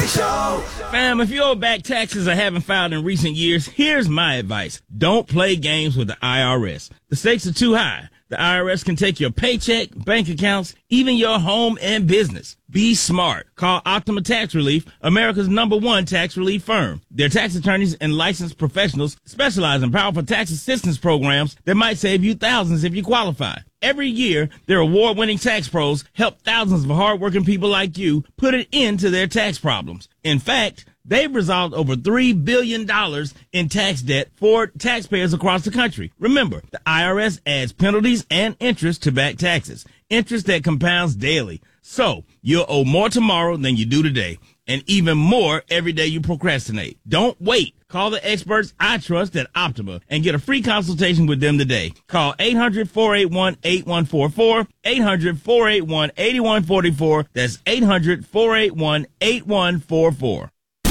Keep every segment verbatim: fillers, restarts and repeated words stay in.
Show. Fam, if you owe back taxes or haven't filed in recent years, here's my advice. Don't play games with the I R S. The stakes are too high. The I R S can take your paycheck, bank accounts, even your home and business. Be smart. Call Optima Tax Relief, America's number one tax relief firm. Their tax attorneys and licensed professionals specialize in powerful tax assistance programs that might save you thousands if you qualify. Every year, their award-winning tax pros help thousands of hardworking people like you put an end to their tax problems. In fact, they've resolved over three billion dollars in tax debt for taxpayers across the country. Remember, the I R S adds penalties and interest to back taxes, interest that compounds daily. So, you'll owe more tomorrow than you do today, and even more every day you procrastinate. Don't wait. Call the experts I trust at Optima and get a free consultation with them today. Call eight hundred, four eight one, eight one four four, eight hundred, four eight one, eight one four four. That's eight hundred, four eight one, eight one four four.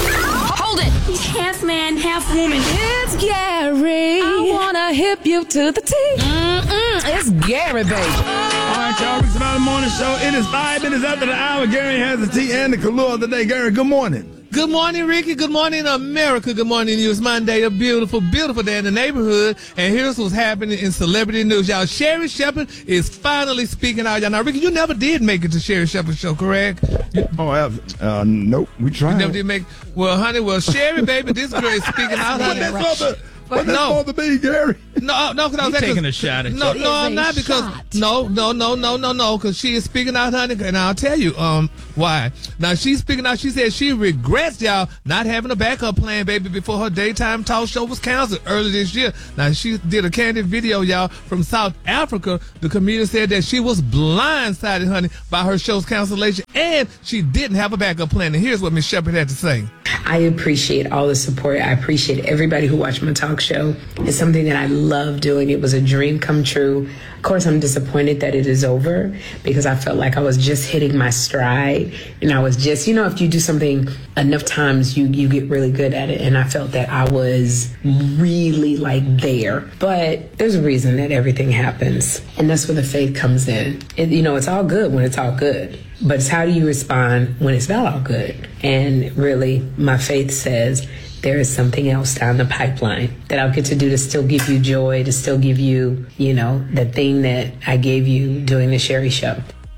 Hold it! He's half man, half woman. It's Gary. I wanna hip you to the T. Mm-mm, it's Gary, baby. All right, y'all. Rick's About the Morning Show. It is five minutes after the hour. Gary has the tea and the Kahlua of the day. Gary, good morning. Good morning, Ricky. Good morning, America. Good morning, you. It's Monday, a beautiful, beautiful day in the neighborhood. And here's what's happening in celebrity news, y'all. Sherri Shepherd is finally speaking out, y'all. Now, Ricky, you never did make it to Sherri Shepherd's show, correct? Oh, uh, nope. We tried. You never did make. Well, honey, well, Sherri, baby, this girl is speaking out, honey. What's that What's that supposed to be, Gary? No, no, because I was taking a shot at no, you. no, I'm not because shot. no, no, no, no, no, no, because she is speaking out, honey, and I'll tell you um why. Now she's speaking out. She said she regrets, y'all, not having a backup plan, baby, before her daytime talk show was canceled early this year. Now she did a candid video, y'all, from South Africa. The comedian said that she was blindsided, honey, by her show's cancellation, and she didn't have a backup plan. And here's what Miss Shepherd had to say. I appreciate all the support. I appreciate everybody who watched my talk show. It's something that I love doing. It was a dream come true. Of course, I'm disappointed that it is over because I felt like I was just hitting my stride. And I was just, you know, if you do something enough times, you, you get really good at it. And I felt that I was really like there. But there's a reason that everything happens. And that's where the faith comes in. It, you know, it's all good when it's all good. But it's how do you respond when it's not all good? And really, my faith says there is something else down the pipeline that I'll get to do to still give you joy, to still give you, you know, the thing that I gave you doing the Sherri Show.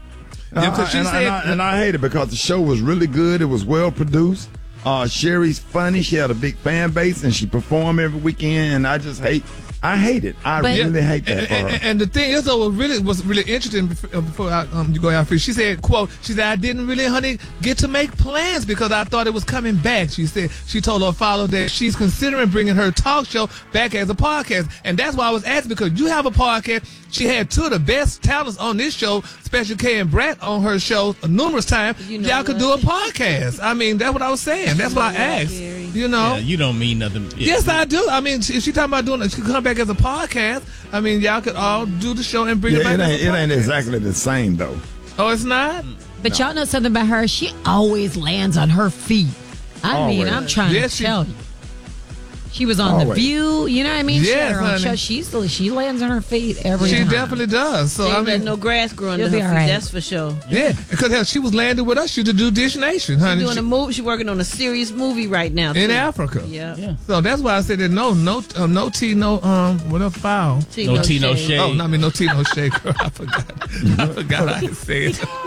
Uh, Yeah, she and, said, and, I, and I hate it because the show was really good. It was well produced. Uh, Sherri's funny. She had a big fan base, and she performed every weekend. And I just hate, I hate it. I But- really hate that And, for her. and, and the thing is, though, what really was really interesting before, before I, um, you go out free. She said, "quote She said I didn't really, honey, get to make plans because I thought it was coming back." She said she told her follower that she's considering bringing her talk show back as a podcast, and that's why I was asking because you have a podcast. She had two of the best talents on this show, Special K and Brat, on her show numerous times. You know Y'all could do a podcast. I mean, that's what I was saying. That's why I asked. You know. Yeah, you don't mean nothing. Yeah. Yes, I do. I mean, if she talking about doing it, she could come back as a podcast. I mean, y'all could all do the show and bring Yeah, it back. it as ain't, a it ain't podcast. exactly the same, though. Oh, it's not? But y'all know something about her. She always lands on her feet. I mean, Always. I'm trying Yes, to she- tell you. She was on Always. The View. You know what I mean? she Yes, had her own honey. show. She's, she lands on her feet every She time. definitely does. So, Ain't I let mean, no grass grow under You'll her be feet, all right. that's for sure. yeah, because hell, she was landed with us. She to do Dish Nation, honey. Doing She- a movie, she working on a serious movie right now. in too. Africa. Yeah. Yeah. So that's why I said that no, no, um, no tea, no, um, whatever foul. Tea, No tea, no shade. Oh, no, I mean, no tea, no shade, girl. I forgot. I forgot I had said it.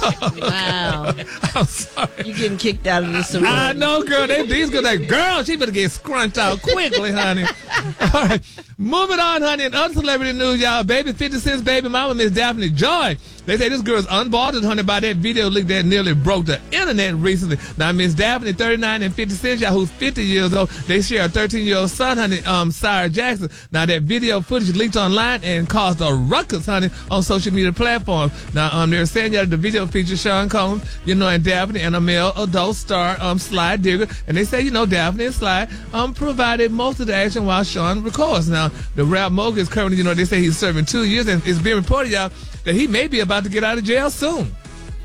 Wow. I'm sorry. You getting kicked out of this. I know, girl. They, these girls, like, girl, she better get scrunched out quickly, honey. All right. Moving on, honey. In other celebrity news, y'all, baby fifty Cent's baby mama, Miss Daphne Joy. They say this girl is unbothered, honey, by that video leak that nearly broke the internet recently. Now, Miss Daphne, thirty-nine, and fifty Cent, y'all, who's fifty years old, they share a thirteen-year-old son, honey, um, Sire Jackson. Now, that video footage leaked online and caused a ruckus, honey, on social media platforms. Now, um, they're saying that the video features Sean Combs, you know, and Daphne and a male adult star, um, Sly Digger. And they say, you know, Daphne and Sly, um, provided most of the action while Sean records. Now, the rap mogul is currently, you know, they say he's serving two years, and it's being reported, y'all, that he may be about to get out of jail soon.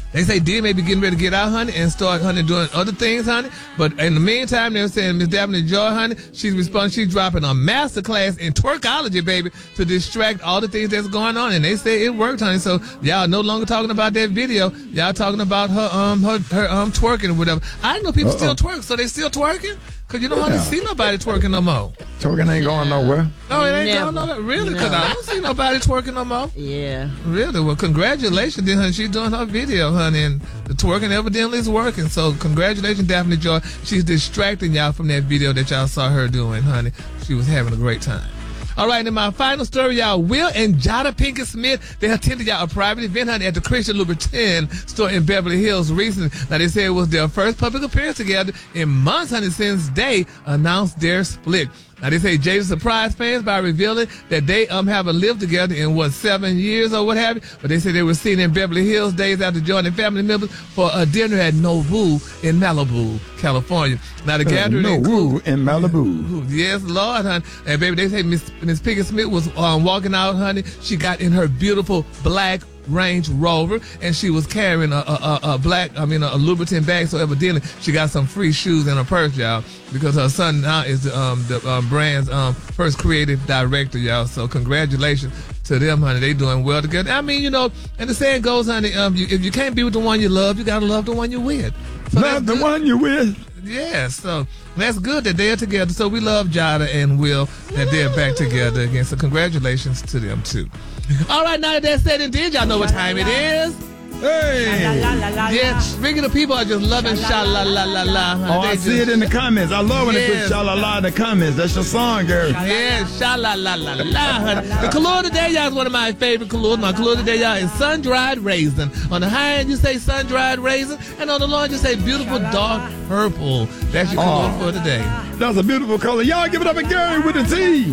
They say Dee may be getting ready to get out, honey, and start, honey, doing other things, honey. But in the meantime, they're saying Miss Daphne Joy, honey, she's responding, she's dropping a master class in twerkology, baby, to distract all the things that's going on. And they say it worked, honey. So y'all no longer talking about that video. Y'all talking about her um her, her um twerking or whatever. I didn't know people Uh-oh. still twerk, so they still twerking? Because you don't yeah. hardly see nobody twerking no more. Twerking ain't going nowhere. No, it ain't Never. going nowhere. Really? Because No. I don't see nobody twerking no more. Yeah. Really? Well, congratulations, then, honey. She's doing her video, honey, and the twerking evidently is working. So, congratulations, Daphne Joy. She's distracting y'all from that video that y'all saw her doing, honey. She was having a great time. All right, and my final story, y'all. Will and Jada Pinkett Smith, they attended y'all a private event, honey, at the Christian Louboutin store in Beverly Hills recently. Now, they said it was their first public appearance together in months, honey, since they announced their split. Now, they say Jada surprised fans by revealing that they um haven't lived together in, what, seven years or what have you. But they said they were seen in Beverly Hills days after joining family members for a dinner at Nobu in Malibu, California. Now, the gathering Nobu in Malibu. Yes, Lord, honey. And, baby, they say Miss Miss Pinkett Smith was um, walking out, honey. She got in her beautiful black Range Rover, and she was carrying a, a, a, a black, I mean, a, a Louboutin bag. So evidently, she got some free shoes in her purse, y'all, because her son now is the, um, the um, brand's um, first creative director, y'all. So congratulations to them, honey. They doing well together. I mean, you know, and the saying goes, honey, um, you, if you can't be with the one you love, you gotta love the one you with. So love the one you with. Yeah, so that's good that they're together. So we love Jada and Will that they're back together again. So congratulations to them too. All right, now that that's said and did, y'all know what time it is. Hey! Yeah, speaking of people are just loving sha-la-la-la-la. Oh, I see it in the comments. I love when they Yes. put sha-la-la in the comments. That's your song, girl. Yeah, sha-la-la-la-la, honey. The color today, y'all, is one of my favorite colors. My color today, y'all, is sun-dried raisin. On the high end, you say sun-dried raisin, and on the low end, you say beautiful dark purple. That's your color Oh. for today. That's a beautiful color. Y'all give it up to Gary with the T.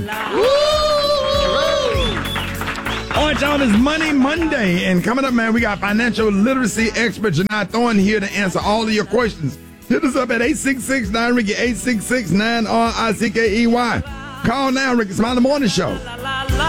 All right, y'all, it's Money Monday. And coming up, man, we got financial literacy expert Janai Thorne here to answer all of your questions. Hit us up at eight six six nine Ricky, eight six six nine R I C K E Y. Call now, Ricky Smiley Morning Show.